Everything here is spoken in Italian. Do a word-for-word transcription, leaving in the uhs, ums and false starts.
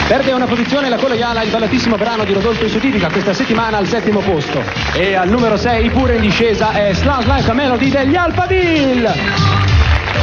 Perde una posizione la collegiala, il ballatissimo brano di Rodolfo Suditica, questa settimana al settimo posto. E al numero sei, pure in discesa, è Slams Like a Melody degli Alphaville.